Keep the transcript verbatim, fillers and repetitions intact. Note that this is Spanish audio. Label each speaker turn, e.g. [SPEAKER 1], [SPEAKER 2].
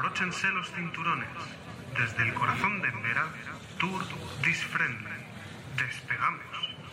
[SPEAKER 1] Abróchense los cinturones. Desde el corazón de Embera, Tour This Friendly. Despegamos.